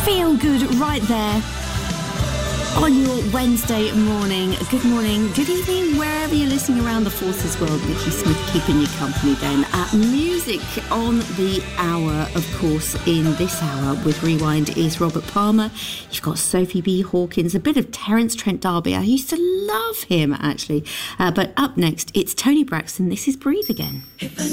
Feel good right there on your Wednesday morning. Good morning, good evening, wherever you're listening around the Forces world. Nikki Smith keeping you company then. Music on the hour, of course, in this hour with Rewind is Robert Palmer. You've got Sophie B. Hawkins, a bit of Terence Trent D'Arby. I used to love him, actually. But up next, it's Tony Braxton. This is Breathe Again.